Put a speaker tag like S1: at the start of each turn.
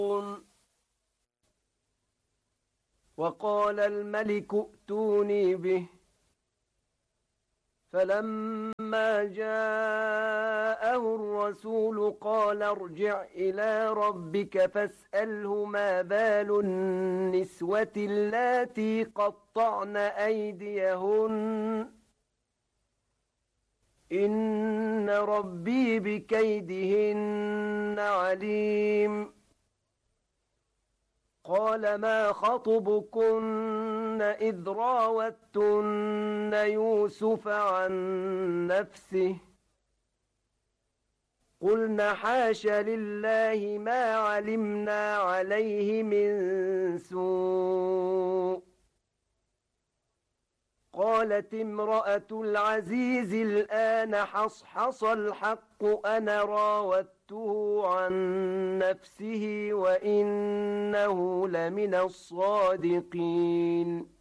S1: وقال الملك ائتوني به فلما جاءه الرسول قال ارجع إلى ربك فاسأله ما بال النسوة اللاتي قطعن أيديهن إن ربي بكيدهن عليم. قال ما خطبكن إذ راوتن يوسف عن نفسه قلن حاش لله ما علمنا عليه من سوء. قالت امرأة العزيز الآن حصحص الحق أنا راودته عن نفسه وإنه لمن الصادقين.